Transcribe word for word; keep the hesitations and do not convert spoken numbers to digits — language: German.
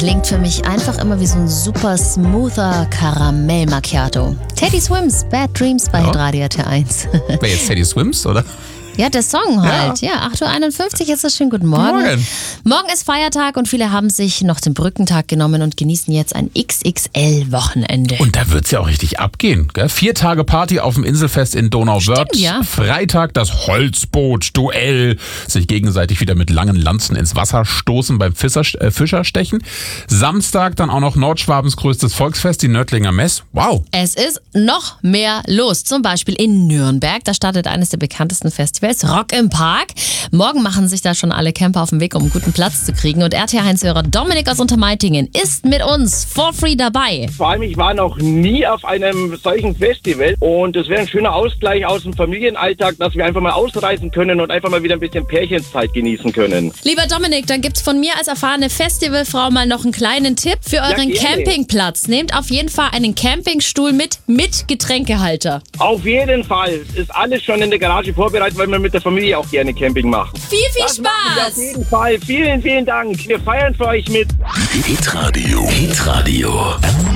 klingt für mich einfach immer wie so ein super smoother Karamell-Macchiato. Teddy Swims, Bad Dreams bei Ja. Hitradio T eins. Wer jetzt Teddy Swims, oder? Ja, der Song halt. Ja, acht Uhr einundfünfzig ist es. Schönen guten Morgen. Morgen. Morgen ist Feiertag und viele haben sich noch den Brückentag genommen und genießen jetzt ein X X L-Wochenende. Und da wird's ja auch richtig abgehen. Gell? Vier Tage Party auf dem Inselfest in Donauwörth. Stimmt, ja. Freitag das Holzboot-Duell. Sich gegenseitig wieder mit langen Lanzen ins Wasser stoßen beim Fischer, äh, Fischerstechen. Samstag dann auch noch Nordschwabens größtes Volksfest, die Nördlinger Mess. Wow. Es ist noch mehr los. Zum Beispiel in Nürnberg. Da startet eines der bekanntesten Festivals, Rock im Park. Morgen machen sich da schon alle Camper auf den Weg, um einen guten Platz zu kriegen. Und R T eins-Hörer Dominik aus Untermeitingen ist mit uns for free dabei. Vor allem, ich war noch nie auf einem solchen Festival und es wäre ein schöner Ausgleich aus dem Familienalltag, dass wir einfach mal ausreisen können und einfach mal wieder ein bisschen Pärchenszeit genießen können. Lieber Dominik, dann gibt's von mir als erfahrene Festivalfrau mal noch einen kleinen Tipp für euren Ja, gerne. Campingplatz. Nehmt auf jeden Fall einen Campingstuhl mit, mit Getränkehalter. Auf jeden Fall ist alles schon in der Garage vorbereitet, weil wir mit der Familie auch gerne Camping machen. Viel, viel Das machen wir Spaß! auf jeden Fall. Vielen, vielen Dank. Wir feiern für euch mit. Hitradio. Hitradio.